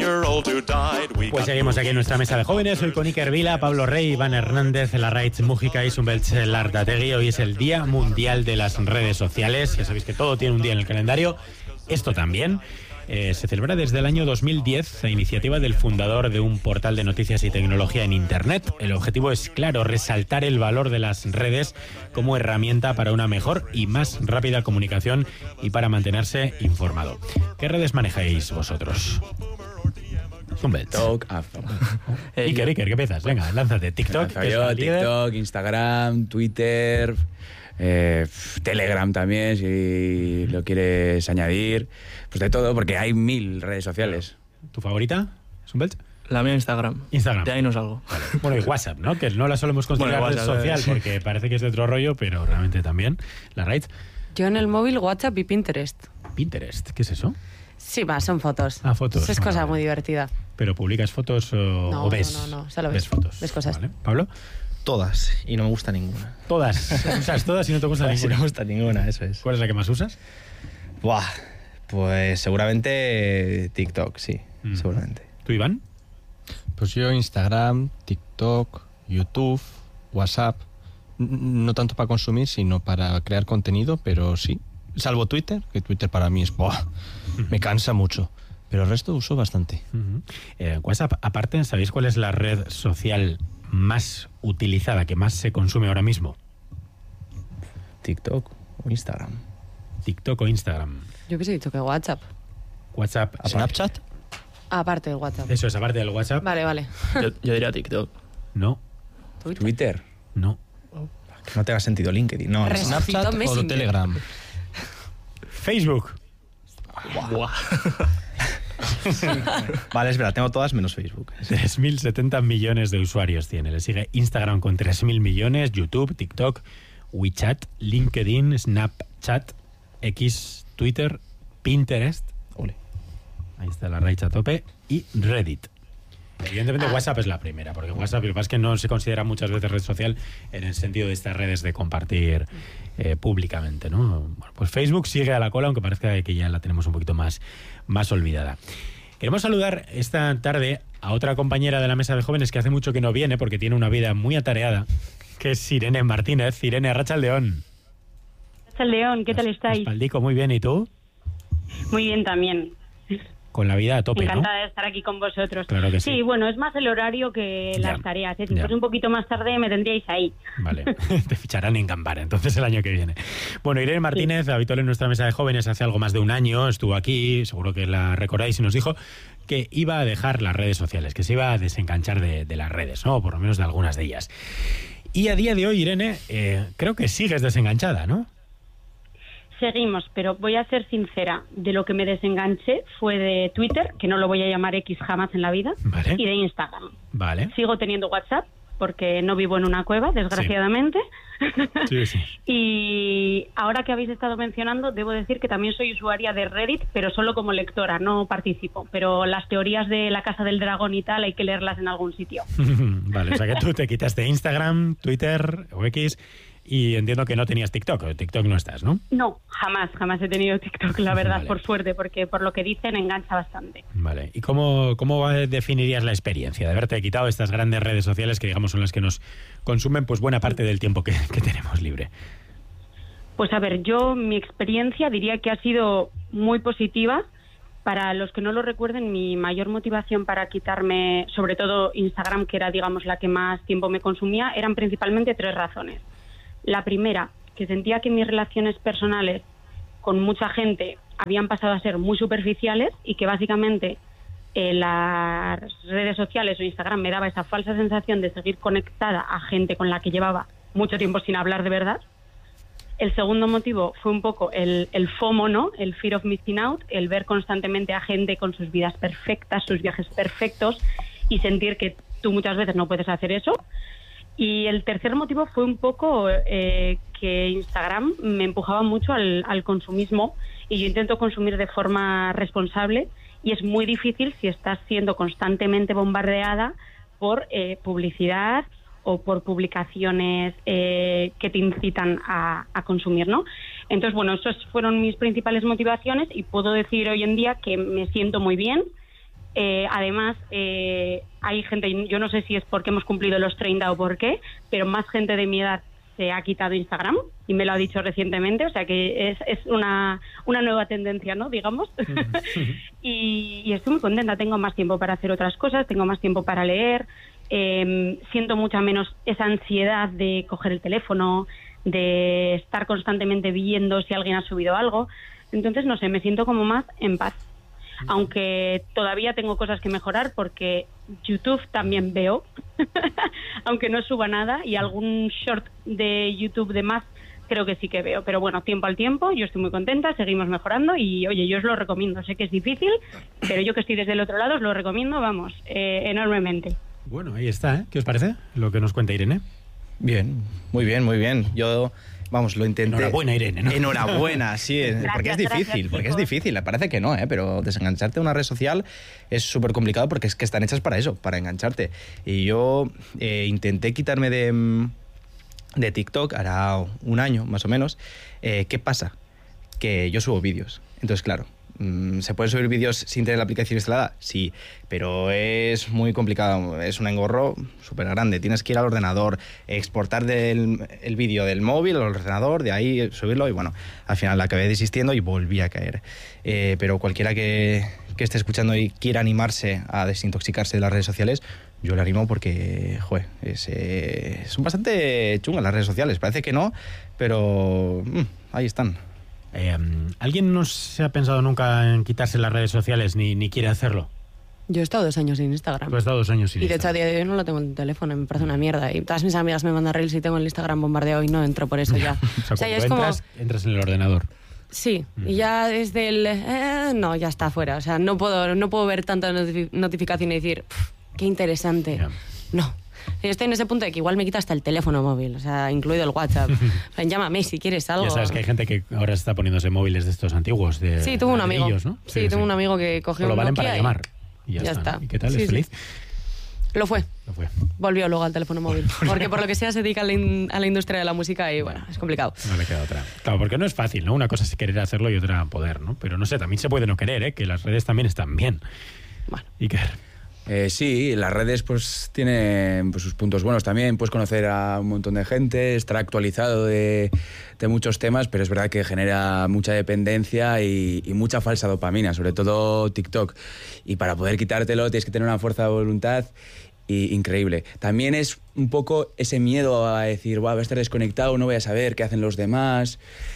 Pues seguimos aquí en nuestra mesa de jóvenes. Hoy con Iker Vila, Pablo Rey, Iván Hernández, Larraitz Mújica y Sumbelch Lardategui. Hoy es el Día Mundial de las Redes Sociales. Ya sabéis que todo tiene un día en el calendario. Esto también. Se celebra desde el año 2010 a iniciativa del fundador de un portal de noticias y tecnología en Internet. El objetivo es, claro, resaltar el valor de las redes como herramienta para una mejor y más rápida comunicación y para mantenerse informado. ¿Qué redes manejáis vosotros? TikTok. Iker, ¿qué piensas? Venga, lánzate. TikTok. TikTok, Instagram, Twitter, Telegram también, si lo quieres añadir. Pues de todo, porque hay 1000 redes sociales. ¿Tu favorita, Sumbelch? La mía Instagram. De ahí no salgo. Vale. Bueno, y WhatsApp, ¿no? Que no la solemos considerar red social porque parece que es de otro rollo, pero realmente también. Larraitz. Yo en el móvil, WhatsApp y Pinterest. ¿Pinterest? ¿Qué es eso? Sí, son fotos. Ah, fotos. Es cosa muy divertida. ¿Pero publicas fotos o ves? No, solo ves fotos. Ves cosas. Vale. ¿Pablo? Todas, y no me gusta ninguna. ¿Todas? ¿Usas todas y no te gusta ninguna? Sí, no me gusta ninguna, eso es. ¿Cuál es la que más usas? Buah, pues seguramente TikTok, sí, seguramente. ¿Tú, Iván? Pues yo Instagram, TikTok, YouTube, WhatsApp. No tanto para consumir, sino para crear contenido, pero sí. Salvo Twitter, que Twitter para mí es... me cansa mucho. Pero el resto uso bastante. WhatsApp, aparte, ¿sabéis cuál es la red social más utilizada, que más se consume ahora mismo? TikTok o Instagram. TikTok o Instagram. Yo hubiese dicho que WhatsApp. WhatsApp. ¿Snapchat? Aparte del WhatsApp. Eso es, aparte del WhatsApp. Vale. Yo diría TikTok. No. Twitter. No. Que no tenga sentido LinkedIn. No, Snapchat o Telegram. Facebook. Buah. Vale, es verdad, tengo todas menos Facebook. 3.070 millones de usuarios tiene. Le sigue Instagram con 3.000 millones, YouTube, TikTok, WeChat, LinkedIn, Snapchat, X, Twitter, Pinterest. Ole. Ahí está la raíz a tope. Y Reddit. Evidentemente WhatsApp es la primera, porque WhatsApp lo que pasa es que no se considera muchas veces red social en el sentido de estas redes de compartir públicamente, ¿no? Bueno, pues Facebook sigue a la cola, aunque parezca que ya la tenemos un poquito más olvidada. Queremos saludar esta tarde a otra compañera de la mesa de jóvenes que hace mucho que no viene porque tiene una vida muy atareada, que es Irene Martínez. Irene, Arratsaldeón. Arratsaldeón, ¿qué tal estáis? Espaldico, muy bien, ¿y tú? Muy bien también. Con la vida a tope, encantada, ¿no? de estar aquí con vosotros. Claro que sí. Sí, bueno, es más el horario que las tareas. Si fuese un poquito más tarde me tendríais ahí. Vale, te ficharán en Gambara, entonces el año que viene. Bueno, Irene Martínez, habitual en nuestra mesa de jóvenes hace algo más de un año, estuvo aquí, seguro que la recordáis, y nos dijo que iba a dejar las redes sociales, que se iba a desenganchar de las redes, ¿no? O por lo menos de algunas de ellas. Y a día de hoy, Irene, creo que sigues desenganchada, ¿no? Seguimos, pero voy a ser sincera. De lo que me desenganché fue de Twitter, que no lo voy a llamar X jamás en la vida, vale. Y de Instagram. Vale. Sigo teniendo WhatsApp, porque no vivo en una cueva, desgraciadamente. Sí. Y ahora que habéis estado mencionando, debo decir que también soy usuaria de Reddit, pero solo como lectora, no participo. Pero las teorías de la Casa del Dragón y tal hay que leerlas en algún sitio. Vale, o sea que tú te quitaste Instagram, Twitter o X... Y entiendo que no tenías TikTok. TikTok no estás, ¿no? No, jamás he tenido TikTok, la verdad, vale. Por suerte, porque por lo que dicen engancha bastante. Vale. ¿Y cómo definirías la experiencia de haberte quitado estas grandes redes sociales que digamos son las que nos consumen pues buena parte del tiempo que tenemos libre? Pues a ver, mi experiencia diría que ha sido muy positiva. Para los que no lo recuerden, mi mayor motivación para quitarme, sobre todo Instagram, que era digamos la que más tiempo me consumía, eran principalmente 3 razones. La primera, que sentía que mis relaciones personales con mucha gente habían pasado a ser muy superficiales y que básicamente las redes sociales o Instagram me daba esa falsa sensación de seguir conectada a gente con la que llevaba mucho tiempo sin hablar de verdad. El segundo motivo fue un poco el FOMO, ¿no? El Fear of Missing Out, el ver constantemente a gente con sus vidas perfectas, sus viajes perfectos y sentir que tú muchas veces no puedes hacer eso. Y el tercer motivo fue un poco que Instagram me empujaba mucho al consumismo y yo intento consumir de forma responsable y es muy difícil si estás siendo constantemente bombardeada por publicidad o por publicaciones que te incitan a consumir, ¿no? Entonces, bueno, esas fueron mis principales motivaciones y puedo decir hoy en día que me siento muy bien, Además, hay gente, yo no sé si es porque hemos cumplido los 30 o por qué, pero más gente de mi edad se ha quitado Instagram y me lo ha dicho recientemente, o sea que es una nueva tendencia, ¿no? Digamos. y estoy muy contenta, tengo más tiempo para hacer otras cosas, tengo más tiempo para leer, siento mucha menos esa ansiedad de coger el teléfono, de estar constantemente viendo si alguien ha subido algo. Entonces, no sé, me siento como más en paz. Aunque todavía tengo cosas que mejorar porque YouTube también veo, aunque no suba nada, y algún short de YouTube de más creo que sí que veo. Pero bueno, tiempo al tiempo, yo estoy muy contenta, seguimos mejorando y oye, yo os lo recomiendo. Sé que es difícil, pero yo que estoy desde el otro lado os lo recomiendo, vamos, enormemente. Bueno, ahí está, ¿eh? ¿Qué os parece lo que nos cuenta Irene? Bien, muy bien, muy bien. Yo, vamos, lo intenté. Enhorabuena, Irene, ¿no? Enhorabuena, sí, Gracias, porque es difícil, chicos. parece que no, pero desengancharte de una red social es súper complicado porque es que están hechas para eso, para engancharte. Y yo intenté quitarme de TikTok, hará un año más o menos. ¿Qué pasa? Que yo subo vídeos, entonces claro, ¿se pueden subir vídeos sin tener la aplicación instalada? Sí, pero es muy complicado, es un engorro súper grande. Tienes que ir al ordenador, exportar el vídeo del móvil al ordenador, de ahí subirlo y bueno, al final la acabé desistiendo y volví a caer. Pero cualquiera que esté escuchando y quiera animarse a desintoxicarse de las redes sociales, yo le animo porque, joder, son bastante chungas las redes sociales. Parece que no, pero ahí están. ¿Alguien no se ha pensado nunca en quitarse las redes sociales ni quiere hacerlo? Yo he estado 2 años sin Instagram. Tú has estado 2 años sin Y de hecho a Instagram. día de hoy no lo tengo en el teléfono, me parece una mierda. Y todas mis amigas me mandan reels y tengo el Instagram bombardeado y no entro por eso ya. O sea, ya cuando es como... entras en el ordenador. Sí, y ya desde el... no, ya está fuera. O sea, no puedo ver tanta notificación y decir, qué interesante. Ya. No. Yo estoy en ese punto de que igual me quita hasta el teléfono móvil, o sea, incluido el WhatsApp. Llámame si quieres algo. Ya sabes que hay gente que ahora está poniéndose móviles de estos antiguos. Sí, tuve un amigo. ladrillos, ¿no? Sí, tengo un amigo que cogió Solo un valen Nokia para y llamar. Y ya ya está. está. ¿Y qué tal? Sí, ¿Es feliz? Lo fue. Lo fue. Volvió luego al teléfono móvil. Porque por lo que sea se dedica a la industria de la música y bueno, es complicado. No le queda otra. Claro, porque no es fácil, ¿no? Una cosa es querer hacerlo y otra poder, ¿no? Pero no sé, también se puede no querer, ¿eh? Que las redes también están bien. Bueno. Iker. Sí, las redes pues tienen pues, sus puntos buenos también, puedes conocer a un montón de gente, estar actualizado de muchos temas, pero es verdad que genera mucha dependencia y mucha falsa dopamina, sobre todo TikTok. Y para poder quitártelo tienes que tener una fuerza de voluntad increíble. También es un poco ese miedo a decir, voy a estar desconectado, no voy a saber qué hacen los demás.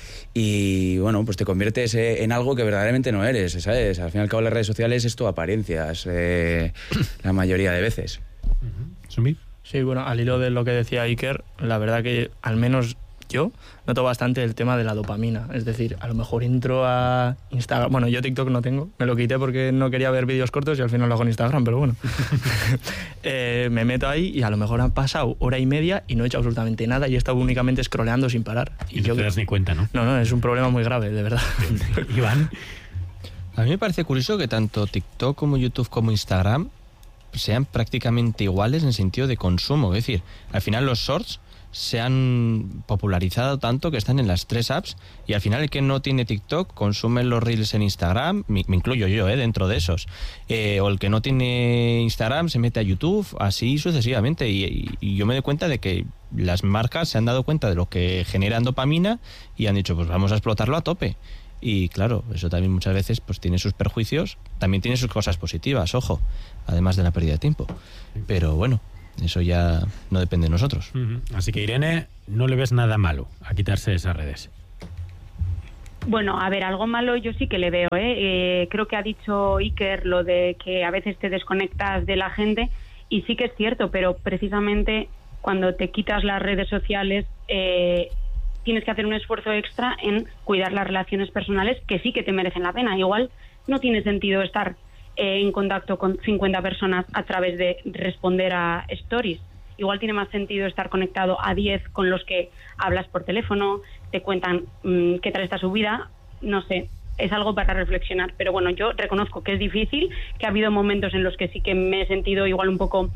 Y bueno, pues te conviertes en algo que verdaderamente no eres, ¿sabes? Al fin y al cabo las redes sociales es todo apariencias, la mayoría de veces. ¿Sumit? Sí, bueno, al hilo de lo que decía Iker, la verdad que al menos yo noto bastante el tema de la dopamina. Es decir, a lo mejor entro a Instagram. Bueno, yo TikTok no tengo, me lo quité porque no quería ver vídeos cortos y al final lo hago en Instagram, pero bueno. Me meto ahí y a lo mejor han pasado 1h30 y no he hecho absolutamente nada y he estado únicamente scrolleando sin parar. Y no te das ni cuenta, ¿no? No, es un problema muy grave, de verdad. Iván. A mí me parece curioso que tanto TikTok como YouTube como Instagram sean prácticamente iguales en sentido de consumo. Es decir, al final los shorts se han popularizado tanto que están en las 3 apps y al final el que no tiene TikTok consume los reels en Instagram, me incluyo yo dentro de esos, o el que no tiene Instagram se mete a YouTube, así sucesivamente y yo me doy cuenta de que las marcas se han dado cuenta de lo que generan dopamina y han dicho pues vamos a explotarlo a tope. Y claro, eso también muchas veces pues tiene sus perjuicios, también tiene sus cosas positivas, ojo, además de la pérdida de tiempo. Pero bueno, eso ya no depende de nosotros. Así que Irene, no le ves nada malo a quitarse esas redes. Bueno, a ver, algo malo yo sí que le veo, ¿eh? Creo que ha dicho Iker lo de que a veces te desconectas de la gente y sí que es cierto, pero precisamente cuando te quitas las redes sociales tienes que hacer un esfuerzo extra en cuidar las relaciones personales que sí que te merecen la pena. Igual no tiene sentido estar en contacto con 50 personas a través de responder a stories. Igual tiene más sentido estar conectado a 10 con los que hablas por teléfono, te cuentan qué tal está su vida, no sé, es algo para reflexionar. Pero bueno, yo reconozco que es difícil, que ha habido momentos en los que sí que me he sentido igual un poco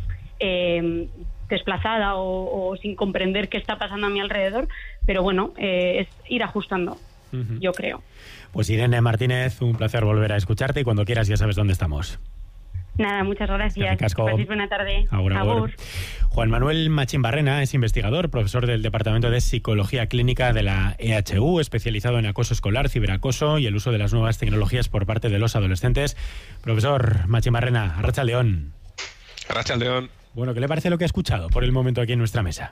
desplazada o sin comprender qué está pasando a mi alrededor, pero bueno, es ir ajustando, yo creo. Pues Irene Martínez, un placer volver a escucharte y cuando quieras ya sabes dónde estamos. Nada, muchas gracias. Casco. Paséis buena tarde. Agur, agur. Agur. Juan Manuel Machín Barrena es investigador, profesor del Departamento de Psicología Clínica de la EHU, especializado en acoso escolar, ciberacoso y el uso de las nuevas tecnologías por parte de los adolescentes. Profesor Machín Barrena, arratsaldeon. Arratsaldeon. Bueno, ¿qué le parece lo que ha escuchado por el momento aquí en nuestra mesa?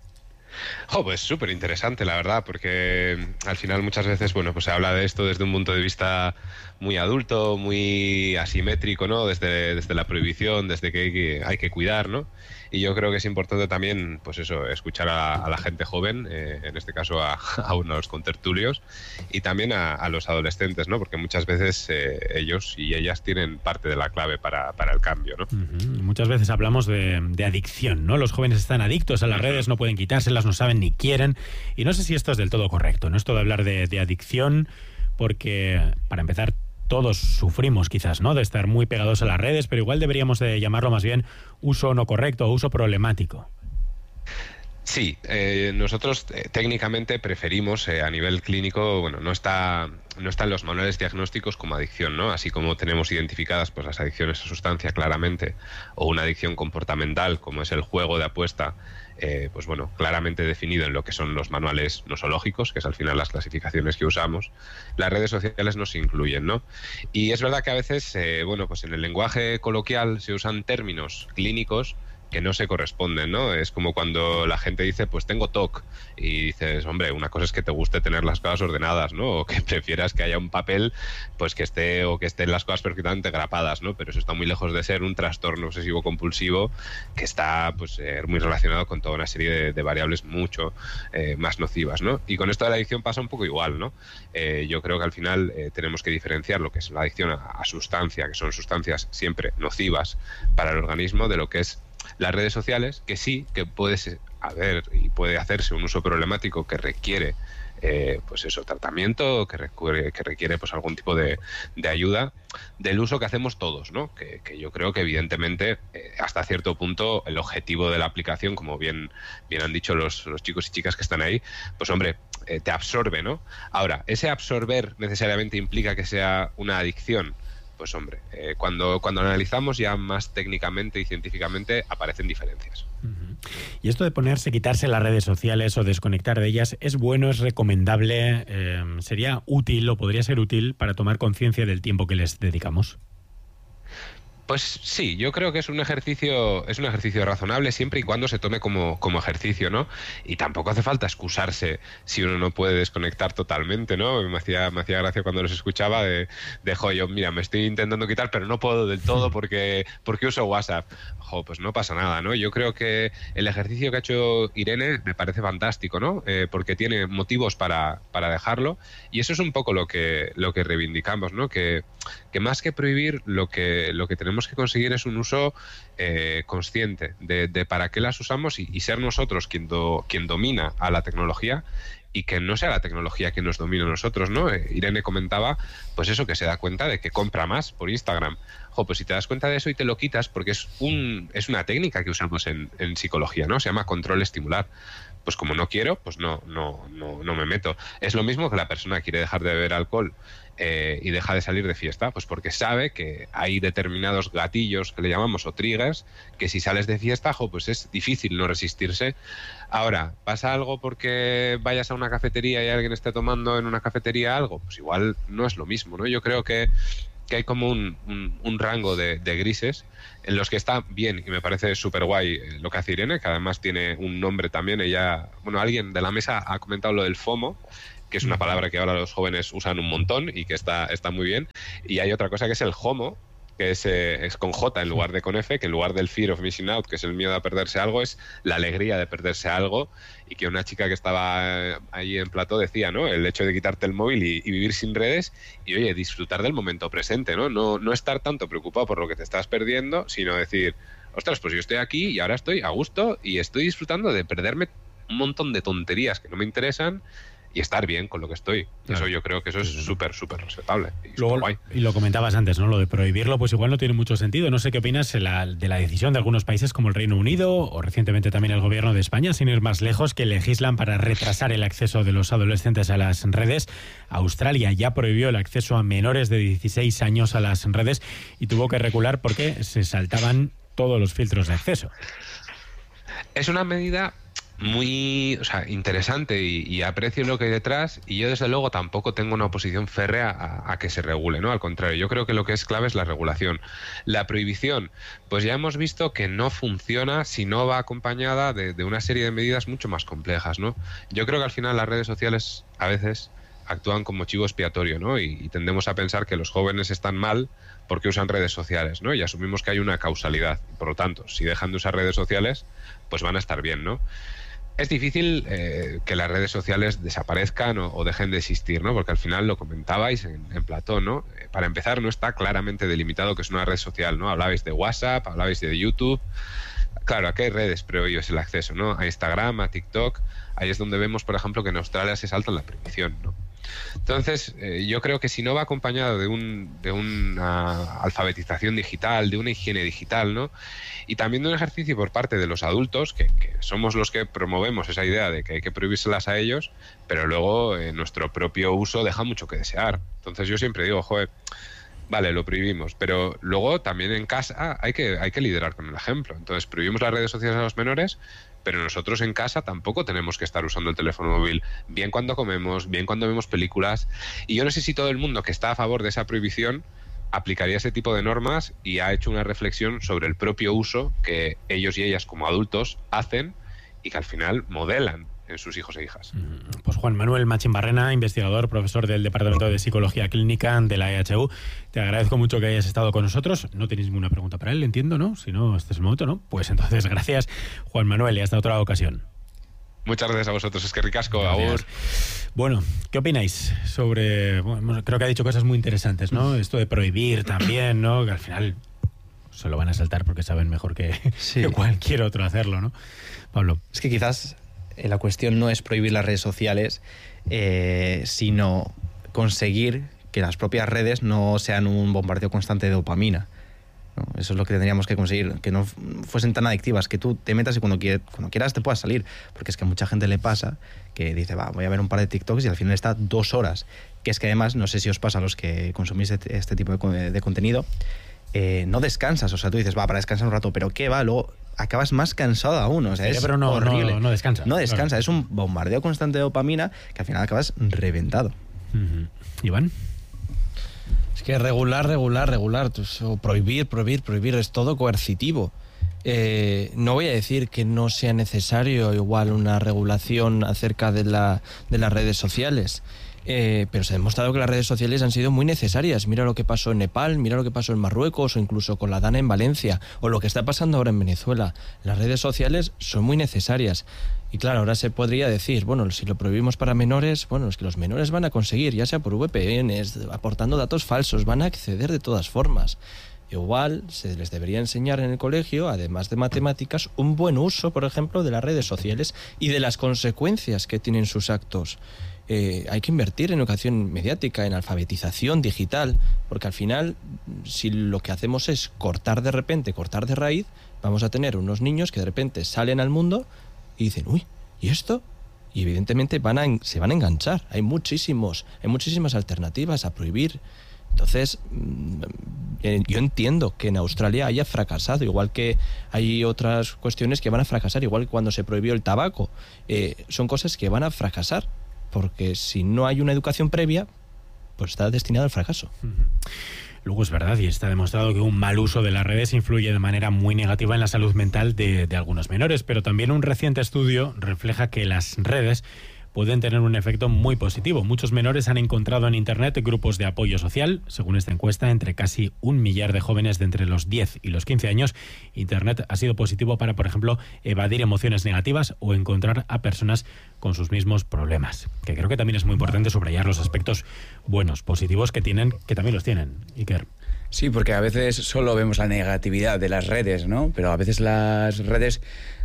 Pues súper interesante, la verdad, porque al final muchas veces, bueno, pues se habla de esto desde un punto de vista muy adulto, muy asimétrico, ¿no? Desde la prohibición, desde que hay que cuidar, ¿no? Y yo creo que es importante también, pues eso, escuchar a la gente joven, en este caso a uno de los contertulios, y también a los adolescentes, ¿no? Porque muchas veces ellos y ellas tienen parte de la clave para el cambio, ¿no? Muchas veces hablamos de adicción, ¿no? Los jóvenes están adictos a las redes, no pueden quitárselas, no saben ni quieren, y no sé si esto es del todo correcto, ¿no? Esto de hablar de adicción, porque, para empezar, todos sufrimos quizás, ¿no?, de estar muy pegados a las redes, pero igual deberíamos de llamarlo más bien uso no correcto o uso problemático. Sí, nosotros técnicamente preferimos a nivel clínico, bueno, no está en los manuales diagnósticos como adicción, ¿no? Así como tenemos identificadas pues las adicciones a sustancia claramente, o una adicción comportamental como es el juego de apuesta, pues bueno, claramente definido en lo que son los manuales nosológicos, que es al final las clasificaciones que usamos. Las redes sociales nos incluyen, ¿no? Y es verdad que a veces, bueno, pues en el lenguaje coloquial se usan términos clínicos que no se corresponden, ¿no? Es como cuando la gente dice, pues tengo TOC, y dices, hombre, una cosa es que te guste tener las cosas ordenadas, ¿no? O que prefieras que haya un papel, pues que estén las cosas perfectamente grapadas, ¿no? Pero eso está muy lejos de ser un trastorno obsesivo compulsivo que está, pues, muy relacionado con toda una serie de variables mucho más nocivas, ¿no? Y con esto de la adicción pasa un poco igual, ¿no? Yo creo que al final tenemos que diferenciar lo que es la adicción a sustancia, que son sustancias siempre nocivas para el organismo, de lo que es las redes sociales, que sí, que puede haber y puede hacerse un uso problemático que requiere pues eso, tratamiento, que requiere pues algún tipo de ayuda, del uso que hacemos todos, ¿no? Que yo creo que evidentemente hasta cierto punto el objetivo de la aplicación, como bien han dicho los chicos y chicas que están ahí, pues hombre, te absorbe, ¿no? Ahora, ¿ese absorber necesariamente implica que sea una adicción? Pues hombre, cuando lo analizamos ya más técnicamente y científicamente aparecen diferencias. Y esto de quitarse las redes sociales o desconectar de ellas, ¿es bueno, es recomendable? ¿Sería útil o podría ser útil para tomar conciencia del tiempo que les dedicamos? Pues sí, yo creo que es un ejercicio razonable siempre y cuando se tome como ejercicio, ¿no? Y tampoco hace falta excusarse si uno no puede desconectar totalmente, ¿no? Me hacía gracia cuando los escuchaba de yo, mira, me estoy intentando quitar, pero no puedo del todo porque uso WhatsApp. Pues no pasa nada, ¿no? Yo creo que el ejercicio que ha hecho Irene me parece fantástico, ¿no? Porque tiene motivos para dejarlo, y eso es un poco lo que reivindicamos, ¿no? Que más que prohibir, lo que tenemos que conseguir es un uso consciente de para qué las usamos y ser nosotros quien domina a la tecnología, y que no sea la tecnología que nos domine a nosotros, ¿no? Irene comentaba, pues eso, que se da cuenta de que compra más por Instagram. Pues si te das cuenta de eso y te lo quitas, porque es una técnica que usamos en psicología, ¿no? Se llama control estimular. Pues como no quiero, pues no me meto. Es lo mismo que la persona quiere dejar de beber alcohol y deja de salir de fiesta, pues porque sabe que hay determinados gatillos que le llamamos, o triggers, que si sales de fiesta, pues es difícil no resistirse. Ahora, ¿pasa algo porque vayas a una cafetería y alguien esté tomando en una cafetería algo? Pues igual no es lo mismo, ¿no? Yo creo que hay como un rango de grises en los que está bien, y me parece súper guay lo que hace Irene, que además tiene un nombre también. Ella, bueno, alguien de la mesa ha comentado lo del FOMO, que es una palabra que ahora los jóvenes usan un montón y que está muy bien. Y hay otra cosa que es el HOMO, que es con J en lugar de con F, que en lugar del fear of missing out, que es el miedo a perderse algo, es la alegría de perderse algo. Y que una chica que estaba ahí en plató decía, ¿no? El hecho de quitarte el móvil y vivir sin redes, y oye, disfrutar del momento presente, ¿no? No estar tanto preocupado por lo que te estás perdiendo, sino decir, ostras, pues yo estoy aquí y ahora estoy a gusto y estoy disfrutando de perderme un montón de tonterías que no me interesan, y estar bien con lo que estoy. Claro. Eso yo creo que eso es súper, súper respetable. Y Luego, superguay. y lo comentabas antes, ¿no? Lo de prohibirlo, pues igual no tiene mucho sentido. No sé qué opinas de la decisión de algunos países como el Reino Unido o recientemente también el gobierno de España, sin ir más lejos, que legislan para retrasar el acceso de los adolescentes a las redes. Australia ya prohibió el acceso a menores de 16 años a las redes y tuvo que recular porque se saltaban todos los filtros de acceso. Es una medida muy, o sea, interesante y aprecio lo que hay detrás, y yo desde luego tampoco tengo una oposición férrea a que se regule, ¿no? Al contrario, yo creo que lo que es clave es la regulación. La prohibición, pues ya hemos visto que no funciona si no va acompañada de una serie de medidas mucho más complejas, ¿no? Yo creo que al final las redes sociales a veces actúan como chivo expiatorio, ¿no? Y tendemos a pensar que los jóvenes están mal porque usan redes sociales, ¿no? Y asumimos que hay una causalidad. Por lo tanto, si dejan de usar redes sociales, pues van a estar bien, ¿no? Es difícil que las redes sociales desaparezcan o dejen de existir, ¿no? Porque al final lo comentabais en Platón, ¿no? Para empezar, no está claramente delimitado que es una red social, ¿no? Hablabais de WhatsApp, hablabais de YouTube. Claro, ¿a qué redes prohíbes el acceso, no? A Instagram, a TikTok. Ahí es donde vemos, por ejemplo, que en Australia se salta la prohibición, ¿no? Entonces, yo creo que si no va acompañado de una alfabetización digital, de una higiene digital, ¿no? Y también de un ejercicio por parte de los adultos, que somos los que promovemos esa idea de que hay que prohibírselas a ellos, pero luego nuestro propio uso deja mucho que desear. Entonces yo siempre digo, joder, vale, lo prohibimos, pero luego también en casa hay que liderar con el ejemplo. Entonces prohibimos las redes sociales a los menores, pero nosotros en casa tampoco tenemos que estar usando el teléfono móvil, bien cuando comemos, bien cuando vemos películas. Y yo no sé si todo el mundo que está a favor de esa prohibición aplicaría ese tipo de normas y ha hecho una reflexión sobre el propio uso que ellos y ellas como adultos hacen y que al final modelan en sus hijos e hijas. Pues Juan Manuel Machín Barrena, investigador, profesor del Departamento de Psicología Clínica de la EHU, te agradezco mucho que hayas estado con nosotros. No tenéis ninguna pregunta para él, entiendo, ¿no? Si no, este es el momento, ¿no? Pues entonces, gracias, Juan Manuel, y hasta otra ocasión. Muchas gracias a vosotros, es que ricasco, agur. Bueno, ¿qué opináis sobre...? Bueno, creo que ha dicho cosas muy interesantes, ¿no? Esto de prohibir también, ¿no? Que al final se lo van a saltar porque saben mejor que cualquier otro hacerlo, ¿no? Pablo. Es que quizás la cuestión no es prohibir las redes sociales, sino conseguir que las propias redes no sean un bombardeo constante de dopamina, ¿no? Eso es lo que tendríamos que conseguir, que no fuesen tan adictivas, que tú te metas y cuando quieras te puedas salir, porque es que a mucha gente le pasa que dice, voy a ver un par de TikToks y al final está 2 horas, que es que además, no sé si os pasa a los que consumís este tipo de contenido, no descansas, o sea, tú dices, para descansar un rato, pero ¿qué va? Luego acabas más cansado aún, o sea, es horrible. No descansa. No descansa, claro. Es un bombardeo constante de dopamina que al final acabas reventado. Iván. Es que regular, o prohibir, es todo coercitivo. No voy a decir que no sea necesario igual una regulación acerca de las redes sociales, pero se ha demostrado que las redes sociales han sido muy necesarias. Mira lo que pasó en Nepal, mira lo que pasó en Marruecos, o incluso con la DANA en Valencia, o lo que está pasando ahora en Venezuela. Las redes sociales son muy necesarias. Y claro, ahora se podría decir, bueno, si lo prohibimos para menores, bueno, es que los menores van a conseguir, ya sea por VPNs, aportando datos falsos, van a acceder de todas formas. Igual se les debería enseñar en el colegio, además de matemáticas, un buen uso, por ejemplo, de las redes sociales y de las consecuencias que tienen sus actos. Hay que invertir en educación mediática, en alfabetización digital, porque al final, si lo que hacemos es cortar de raíz, vamos a tener unos niños que de repente salen al mundo y dicen, uy, ¿y esto? Y evidentemente se van a enganchar. Hay muchísimas alternativas a prohibir. Entonces, yo entiendo que en Australia haya fracasado, igual que hay otras cuestiones que van a fracasar, igual que cuando se prohibió el tabaco. Son cosas que van a fracasar, porque si no hay una educación previa, pues está destinado al fracaso. Luego es verdad y está demostrado que un mal uso de las redes influye de manera muy negativa en la salud mental de algunos menores, pero también un reciente estudio refleja que las redes pueden tener un efecto muy positivo. Muchos menores han encontrado en Internet grupos de apoyo social. Según esta encuesta, entre casi 1 millar de jóvenes de entre los 10 y los 15 años, Internet ha sido positivo para, por ejemplo, evadir emociones negativas o encontrar a personas con sus mismos problemas. Que creo que también es muy importante subrayar los aspectos buenos, positivos que también los tienen. Iker. Sí, porque a veces solo vemos la negatividad de las redes, ¿no? Pero a veces las redes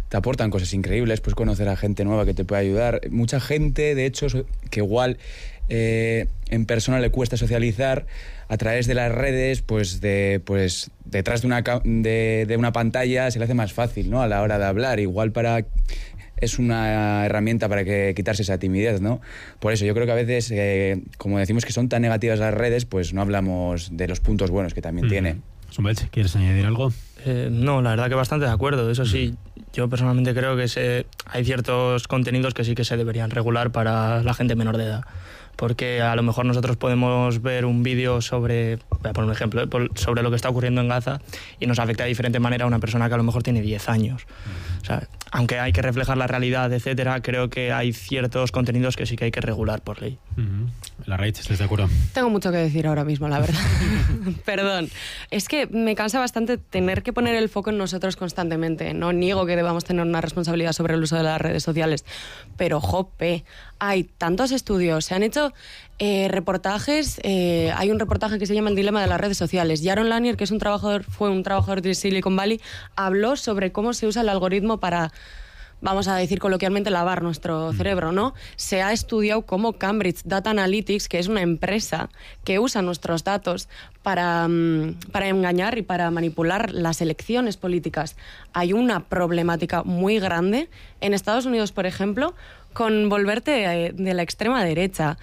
te aportan cosas increíbles, puedes conocer a gente nueva que te puede ayudar. Mucha gente, de hecho, que igual en persona le cuesta socializar, a través de las redes, pues detrás de una pantalla se le hace más fácil, ¿no? A la hora de hablar. Igual es una herramienta para quitarse esa timidez, ¿no? Por eso yo creo que a veces, como decimos que son tan negativas las redes, pues no hablamos de los puntos buenos que también tiene. Sumbelch, ¿quieres añadir algo? No, la verdad que bastante de acuerdo. Eso sí, yo personalmente creo que hay ciertos contenidos que sí que se deberían regular para la gente menor de edad. Porque a lo mejor nosotros podemos ver un vídeo sobre, voy a poner un ejemplo, sobre lo que está ocurriendo en Gaza y nos afecta de diferente manera a una persona que a lo mejor tiene 10 años. O sea, aunque hay que reflejar la realidad, etcétera, creo que hay ciertos contenidos que sí que hay que regular por ley. Larraitz, ¿estás de acuerdo? Tengo mucho que decir ahora mismo, la verdad. Perdón. Es que me cansa bastante tener que poner el foco en nosotros constantemente. No niego que debamos tener una responsabilidad sobre el uso de las redes sociales, pero jope, hay tantos estudios, se han hecho reportajes, hay un reportaje que se llama El dilema de las redes sociales. Jaron Lanier, que fue un trabajador de Silicon Valley, habló sobre cómo se usa el algoritmo para, vamos a decir coloquialmente, lavar nuestro cerebro, ¿no? Se ha estudiado cómo Cambridge Data Analytics, que es una empresa que usa nuestros datos para engañar y para manipular las elecciones políticas. Hay una problemática muy grande en Estados Unidos, por ejemplo, con volverte de la extrema derecha,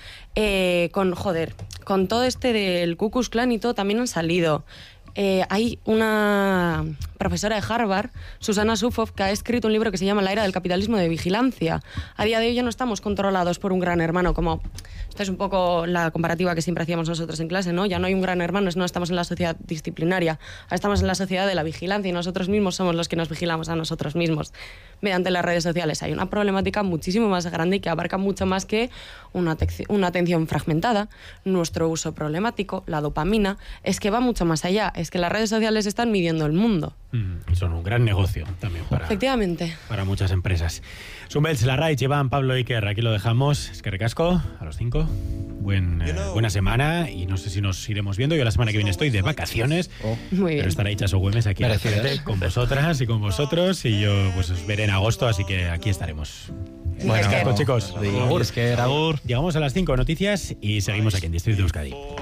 con todo del Ku Klux Klan y todo, también han salido. Hay una profesora de Harvard, Susana Suffolk, que ha escrito un libro que se llama La era del capitalismo de vigilancia. A día de hoy ya no estamos controlados por un gran hermano, como esta es un poco la comparativa que siempre hacíamos nosotros en clase, ¿no? Ya no hay un gran hermano, no estamos en la sociedad disciplinaria, ahora estamos en la sociedad de la vigilancia y nosotros mismos somos los que nos vigilamos a nosotros mismos mediante las redes sociales. Hay una problemática muchísimo más grande y que abarca mucho más que una atención fragmentada, nuestro uso problemático, la dopamina, es que va mucho más allá, es que las redes sociales están midiendo el mundo. Son un gran negocio también Efectivamente. Para muchas empresas. Sumbelch, Larraitz, Iván, Pablo, Iker, aquí lo dejamos. Es que recasco a los 5. Buena semana y no sé si nos iremos viendo. Yo la semana que viene estoy de vacaciones, Muy bien. pero estará Itxaso Güemes aquí con vosotras y con vosotros y yo pues os veré en agosto, así que aquí estaremos. Bueno, chicos. Es que Agur. Llegamos a las 5 noticias y seguimos aquí en Distrito Euskadi.